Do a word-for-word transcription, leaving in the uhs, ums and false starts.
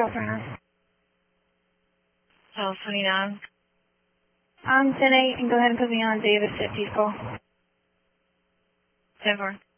California. twelve twenty-nine. Um, ten eight, and go ahead and put me on David fifty's call. ten four.